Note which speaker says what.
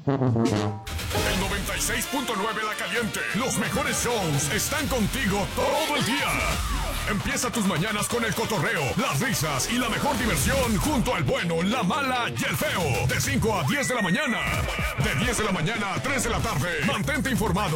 Speaker 1: El 96.9 La Caliente. Los mejores shows están contigo todo el día. Empieza tus mañanas con el cotorreo, las risas y la mejor diversión junto al bueno, la mala y el feo. De 5 a 10 de la mañana. De 10 de la mañana a 3 de la tarde. Mantente informado